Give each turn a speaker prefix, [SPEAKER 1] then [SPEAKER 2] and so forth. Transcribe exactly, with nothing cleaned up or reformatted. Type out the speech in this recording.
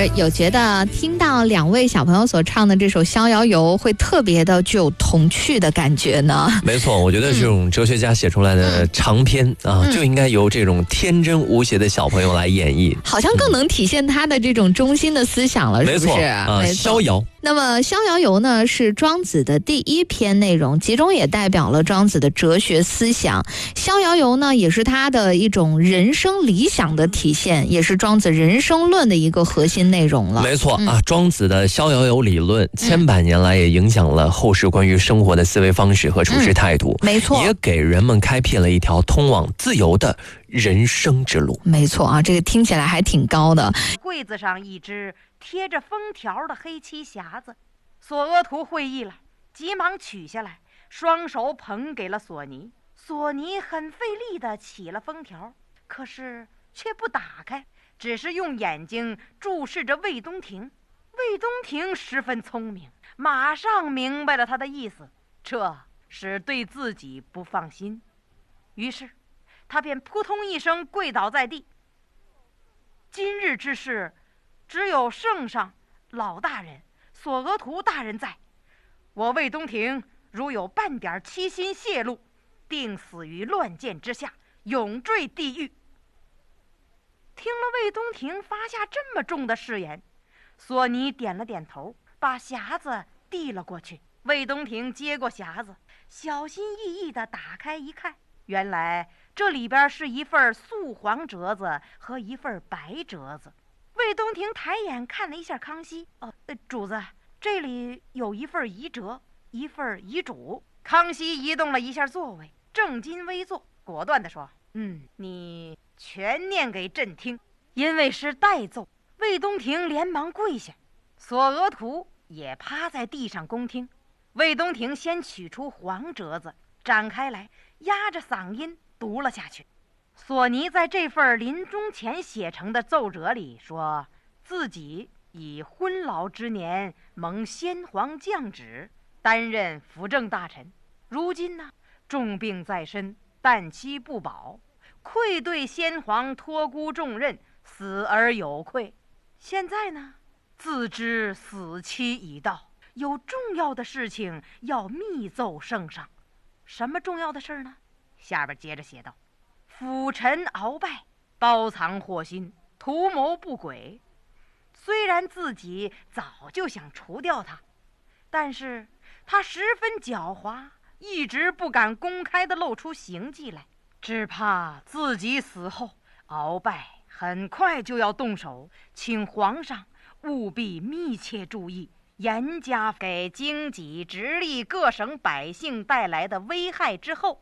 [SPEAKER 1] 有觉得听到两位小朋友所唱的这首《逍遥游》会特别的具有童趣的感觉呢？
[SPEAKER 2] 没错，我觉得这种哲学家写出来的长篇、嗯、啊，就应该由这种天真无邪的小朋友来演绎，
[SPEAKER 1] 好像更能体现他的这种中心的思想了，是不是？
[SPEAKER 2] 没错啊，逍遥。
[SPEAKER 1] 那么《逍遥游》呢，是庄子的第一篇内容，其中也代表了庄子的哲学思想。《逍遥游》呢，也是他的一种人生理想的体现，也是庄子人生论的一个核心内容了。
[SPEAKER 2] 没错、嗯、啊，庄子的逍遥游理论千百年来也影响了后世关于生活的思维方式和处事态度、
[SPEAKER 1] 嗯、没错，
[SPEAKER 2] 也给人们开辟了一条通往自由的人生之路。
[SPEAKER 1] 没错啊，这个听起来还挺高的。
[SPEAKER 3] 柜子上一只贴着封条的黑漆匣子，索额图会意了，急忙取下来，双手捧给了索尼。索尼很费力地起了封条，可是却不打开，只是用眼睛注视着魏东亭。魏东亭十分聪明，马上明白了他的意思，这是对自己不放心。于是他便扑通一声跪倒在地。今日之事，只有圣上、老大人、索额图大人在，我魏东亭如有半点欺心泄露，定死于乱箭之下，永坠地狱。听了魏东亭发下这么重的誓言，索尼点了点头，把匣子递了过去。魏东亭接过匣子，小心翼翼地打开一看，原来这里边是一份素黄折子和一份白折子。魏东亭抬眼看了一下康熙，哦，主子，这里有一份遗折，一份遗嘱。康熙移动了一下座位，正襟危坐，果断地说：嗯，你全念给朕听。因为是代奏，魏东亭连忙跪下，索额图也趴在地上恭听。魏东亭先取出黄折子，展开来，压着嗓音读了下去。索尼在这份临终前写成的奏折里说，自己以昏老之年蒙先皇降旨，担任辅政大臣，如今呢重病在身，旦期不保，愧对先皇托孤重任，死而有愧。现在呢自知死期已到，有重要的事情要密奏圣上。什么重要的事呢？下边接着写道：辅臣鳌拜，包藏祸心，图谋不轨。虽然自己早就想除掉他，但是他十分狡猾，一直不敢公开地露出行迹来，只怕自己死后，鳌拜很快就要动手，请皇上务必密切注意，严加给经济直隶各省百姓带来的危害之后，